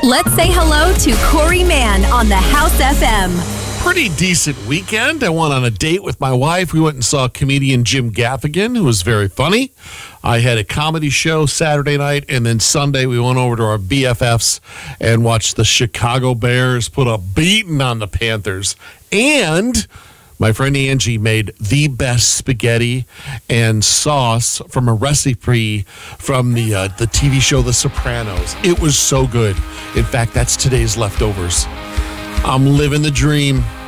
Let's say hello to Corey Mann on the House FM. Pretty decent weekend. I went on a date with my wife. We went and saw comedian Jim Gaffigan, who was very funny. I had a comedy show Saturday night, and then Sunday we went over to our BFFs and watched the Chicago Bears put a beating on the Panthers. And my friend Angie made the best spaghetti and sauce from a recipe from the TV show The Sopranos. It was so good. In fact, that's today's leftovers. I'm living the dream.